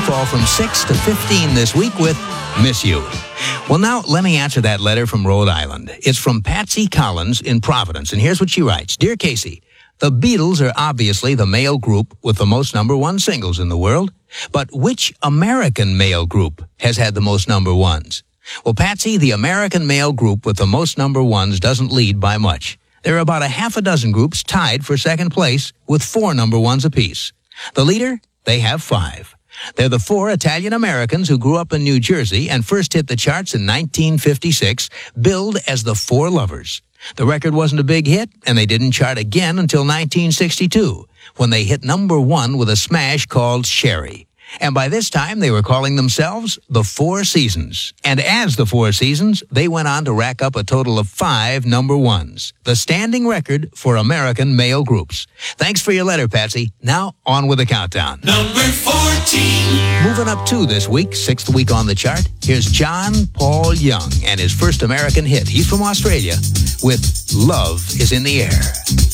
fall from 6 to 15 this week with Miss You. Well, now let me answer that letter from Rhode Island. It's from Patsy Collins in Providence, and here's what she writes. Dear Casey, the Beatles are obviously the male group with the most number one singles in the world, but which American male group has had the most number ones? Well, Patsy, the American male group with the most number ones doesn't lead by much. There are about a half a dozen groups tied for second place with 4 number ones apiece. The leader, they have 5. They're the 4 Italian Americans who grew up in New Jersey and first hit the charts in 1956, billed as the 4 Lovers. The record wasn't a big hit, and they didn't chart again until 1962, when they hit number 1 with a smash called Sherry. And by this time, they were calling themselves the 4 Seasons. And as the 4 Seasons, they went on to rack up a total of 5 number ones, the standing record for American male groups. Thanks for your letter, Patsy. Now, on with the countdown. Number 14. Moving up 2 this week, 6th week on the chart, here's John Paul Young and his first American hit. He's from Australia with Love is in the Air.